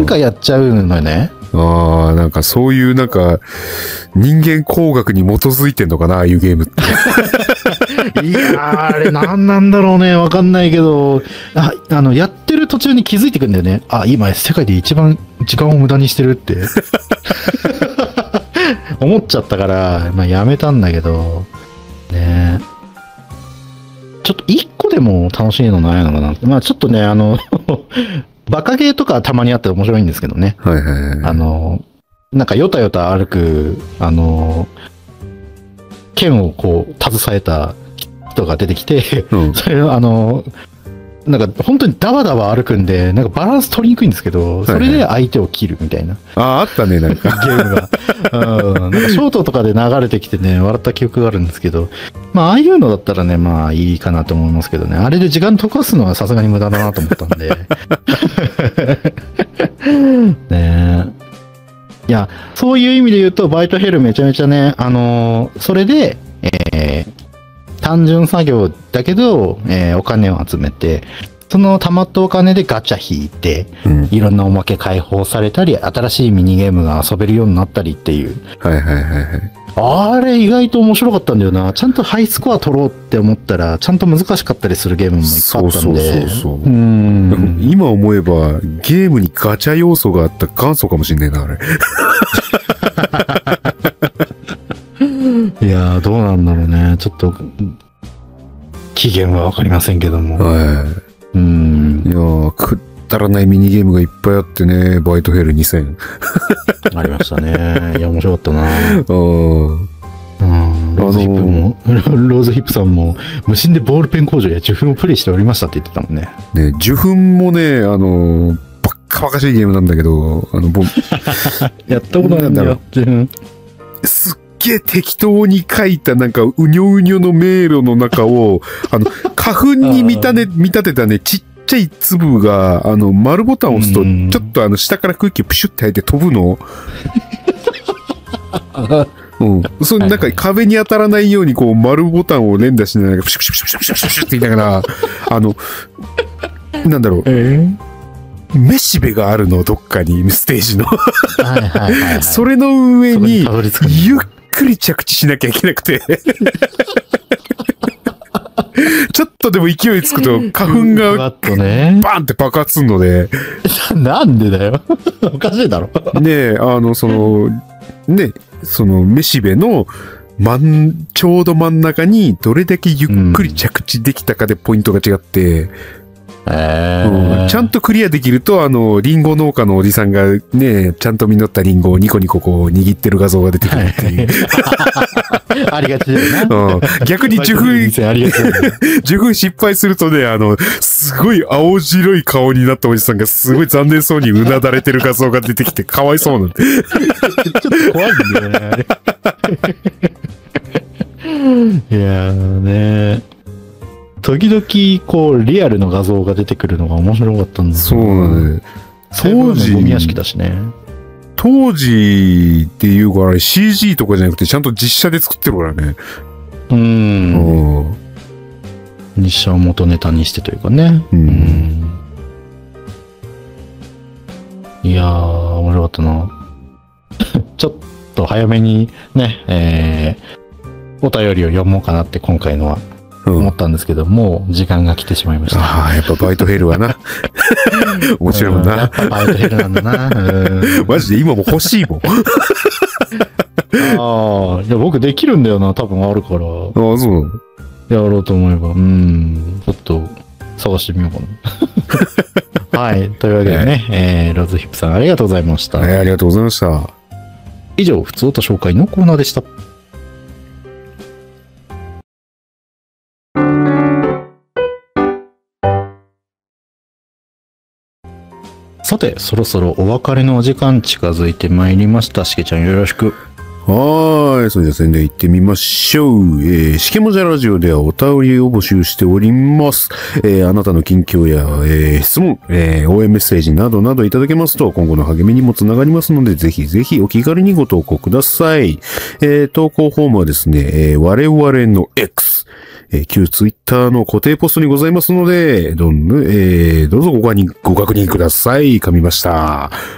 回やっちゃうのよね。 ああ、なんかそういうなんか人間工学に基づいてんのかな、ああいうゲームって。 いやー、あれ何なんだろうね。わかんないけど、やってる途中に気づいてくんだよね。あ、今世界で一番時間を無駄にしてるって。思っちゃったから、まあやめたんだけど、ねちょっと一個でも楽しいのないのかな。まあちょっとね、バカゲーとかたまにあって面白いんですけどね。 はいはいはい。 なんかよたよた歩く、剣をこう、携えた人が出てきて、 うん、 それをなんか本当にダバダバ歩くんで、なんかバランス取りにくいんですけど、それで相手を切るみたいな。 あったね、なんか。 ゲームが。なんかショートとかで流れてきてね、笑った記憶があるんですけど、まあ、ああいうのだったらね、まあいいかなと思いますけどね、あれで時間溶かすのはさすがに無駄だなと思ったんで。ねいや、そういう意味で言うと、バイトヘルめちゃめちゃね、それで、単純作業だけど、お金を集めて、その溜まったお金でガチャ引いて、いろんなおまけ解放されたり、新しいミニゲームが遊べるようになったりっていう。 はいはいはいはい。 あれ意外と面白かったんだよな。ちゃんとハイスコア取ろうって思ったら、ちゃんと難しかったりするゲームもいっぱいあったんで。 そう。今思えば、ゲームにガチャ要素があった元祖かもしんねえな、あれ。 いやー、どうなんだろうね。ちょっと、期限はわかりませんけども。 はい。いやー、くだらないミニゲームがいっぱいあってね、バイトヘル2000。 ありましたね。いや、面白かったな。ローズヒップさんも、無心でボールペン工場や受粉をプレイしておりましたって言ってたもんね。 ね、受粉もね、バッカバカしいゲームなんだけど、 やったことないんだよ。 すっげえ適当に書いたなんかうにょうにょの迷路の中を、花粉に見立てたね、ちっちゃい粒が、丸ボタンを押すと、ちょっと下から空気をプシュって入って飛ぶの。そのなんか壁に当たらないようにこう丸ボタンを連打しながらプシュプシュプシュプシュプシュプシュって言いながら、なんだろう。めしべがあるの、どっかに、ステージの。それの上に、ゆっくり着地しなきゃいけなくて。ちょっとでも勢いつくと、花粉が、バーンって爆発するので。 なんでだよ。おかしいだろ。 ねえ、めしべの、ちょうど真ん中に、どれだけゆっくり着地できたかでポイントが違って、ちゃんとクリアできると、リンゴ農家のおじさんがね、ちゃんと実ったリンゴをニコニコこう握ってる画像が出てくるっていう。 ありがちだよな。 逆に受粉失敗するとね、すごい青白い顔になったおじさんがすごい残念そうにうなだれてる画像が出てきてかわいそうなんで。ちょっと怖いんだよね、あれ。いやーね。時々こうリアルの画像が出てくるのが面白かったんだ。 そうなんだ。 当時ゴミ屋敷だしね。 当時っていうから CG とかじゃなくてちゃんと実写で作ってるからね。 実写を元ネタにしてというかね。いやー面白かったな。ちょっと早めにね、お便りを読もうかなって今回のは。思ったんですけど、もう時間が来てしまいました。 ああ、やっぱバイトヘルはな。面白いもんな。 やっぱバイトヘルなんだな。 マジで今も欲しいもん。 ああ、いや僕できるんだよな、多分あるから。ああ、 そうやろうと思えば。ちょっと探してみようかな。はい。というわけでね、ローズヒップさんありがとうございました。 ありがとうございました。 以上、ふつおた紹介のコーナーでした。さて、そろそろお別れのお時間近づいてまいりました。しけちゃんよろしく。 はい。それでは宣伝行ってみましょう。しけもじゃラジオではお便りを募集しております。あなたの近況や、質問、応援メッセージなどなどいただけますと今後の励みにもつながりますので、ぜひぜひお気軽にご投稿ください。投稿フォームはですね、我々の X、旧ツイッターの固定ポストにございますので、どうぞご確認ください。噛みました。